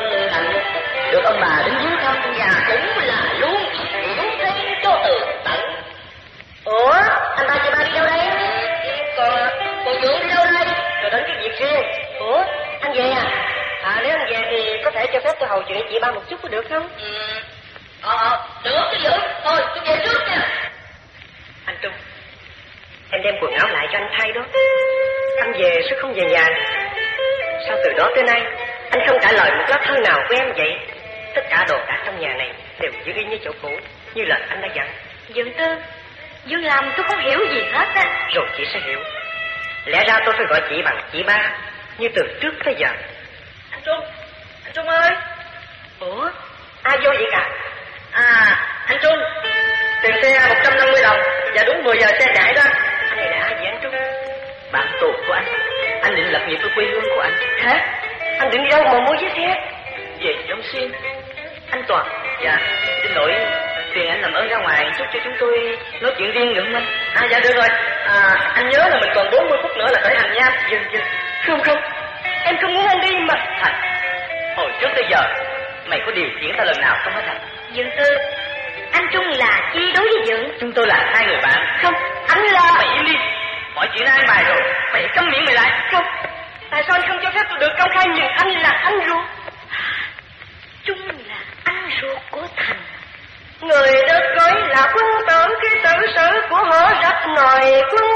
Vân Thành được ông bà đến viếng thăm và cũng là luôn đúng thế cho tường tận. Ủa, anh ba chị ba đi đâu đây? Còn Dũng đi đâu đây? Rồi đến cái việc riêng. Ủa, anh về à? Nếu anh về thì có thể cho phép tôi hầu chuyện chị ba một chút có được không? Được chứ Dũng. Thôi, tôi về trước nha. Anh Trung, em đem quần áo lại cho anh thay đó. Anh về sẽ không về nhà. Sao từ đó tới nay anh không trả lời một lá thư nào của em vậy? Tất cả đồ đạc trong nhà này đều giữ y như chỗ cũ, như lời anh đã dặn. Dương Tư, Dương làm tôi không hiểu gì hết á. Rồi chị sẽ hiểu. Lẽ ra tôi phải gọi chị bằng chị ba, như từ trước tới giờ. Anh Trung ơi. Ủa, ai vô vậy cả? Anh Trung, tiền xe 150 đồng và đúng 10 giờ xe chạy đó. Anh này là ai vậy anh Trung? Bạn tù của anh định lập nghiệp ở quê hương của anh. Hả? Anh định đi đâu mà mua chiếc xe? Về Đông Xuyên. Anh Toàn. Dạ, xin lỗi, tiền anh làm ơn ra ngoài chút cho chúng tôi nói chuyện riêng được không anh? Dạ được rồi. Anh nhớ là mình còn 40 phút nữa là khởi hành nha. Không, em không muốn anh đi mà. Thành, hồi trước tới giờ mày có điều khiển ta lần nào không hả Thành? Dương Tư, anh Trung là chi đối với Dương? Chúng tôi là hai người bạn. Không, anh là... Mày im đi, mọi chuyện đã an bài rồi, mày câm miệng mày lại. Không, tại sao anh không cho phép tôi được công khai nhận anh là anh ruột? Trung là anh ruột của Thành. Người được gọi là quân tử khi tự sự của họ rất nổi quân